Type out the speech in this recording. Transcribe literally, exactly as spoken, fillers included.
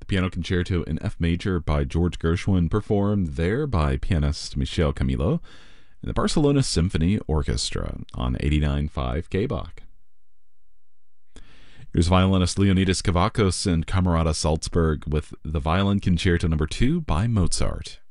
Piano Concerto in F Major by George Gershwin, performed there by pianist Michel Camilo and the Barcelona Symphony Orchestra on eighty-nine point five K B O C. Here's violinist Leonidas Kavakos and Camerata Salzburg with the Violin Concerto number two by Mozart.